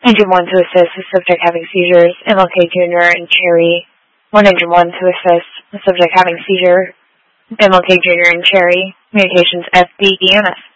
Engine 1 to assist the subject having seizures, MLK Jr. and Cherry. 1 Engine 1 to assist the subject having seizure, MLK Jr. and Cherry. Communications FD EMS.